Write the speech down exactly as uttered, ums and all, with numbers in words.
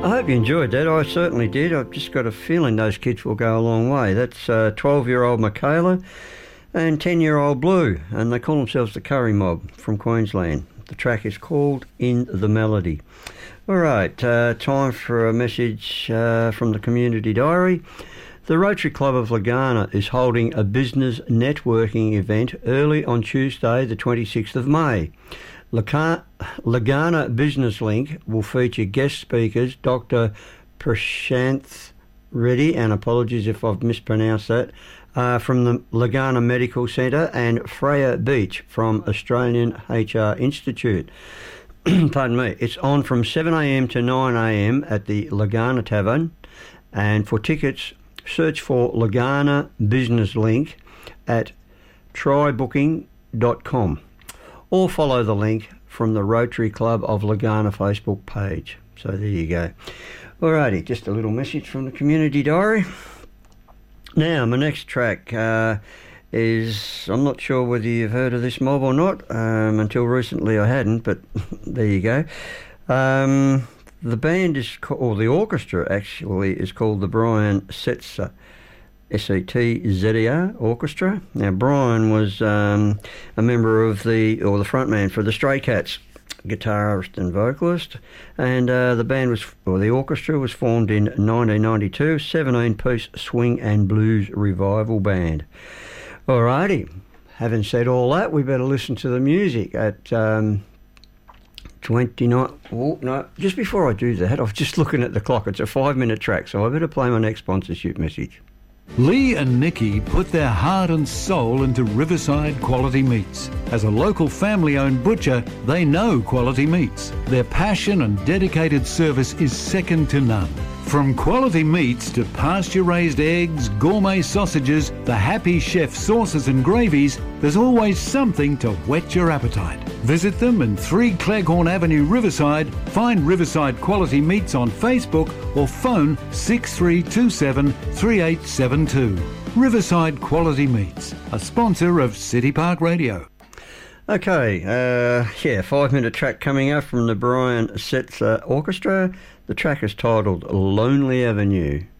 I hope you enjoyed that. I certainly did. I've just got a feeling those kids will go a long way. That's uh, twelve-year-old Michaela and ten-year-old Blue, and they call themselves the Curry Mob from Queensland. The track is called In the Melody. All right, uh, time for a message uh, from the Community Diary. The Rotary Club of Legana is holding a business networking event early on Tuesday, the twenty-sixth of May. Legana Business Link will feature guest speakers Doctor Prashanth Reddy, and apologies if I've mispronounced that, uh, from the Legana Medical Centre, and Freya Beach from Australian H R Institute. Pardon me. It's on from seven a m to nine a m at the Legana Tavern, and for tickets, search for Legana Business Link at try booking dot com. Or follow the link from the Rotary Club of Legana Facebook page. So there you go. Alrighty, just a little message from the Community Diary. Now, my next track uh, is, I'm not sure whether you've heard of this mob or not. Um, until recently I hadn't, but there you go. Um, the band is, co- or the orchestra actually, is called the Brian Setzer S E T Z E R Orchestra. Now, Brian was um, a member of the, or the frontman for the Stray Cats, guitarist and vocalist, and uh, the band was, or the orchestra was formed in nineteen ninety-two, seventeen-piece swing and blues revival band. Alrighty, having said all that, we better listen to the music at um, twenty-nine. Oh, no, just before I do that, I was just looking at the clock. It's a five-minute track, so I better play my next sponsorship message. Lee and Nikki put their heart and soul into Riverside Quality Meats. As a local family-owned butcher, they know quality meats. Their passion and dedicated service is second to none. From quality meats to pasture-raised eggs, gourmet sausages, the Happy Chef sauces and gravies, there's always something to whet your appetite. Visit them in three Cleghorn Avenue, Riverside. Find Riverside Quality Meats on Facebook or phone six three two seven, three eight seven two. Riverside Quality Meats, a sponsor of City Park Radio. Okay, uh, yeah, five-minute track coming up from the Brian Setzer Orchestra. The track is titled Lonely Avenue.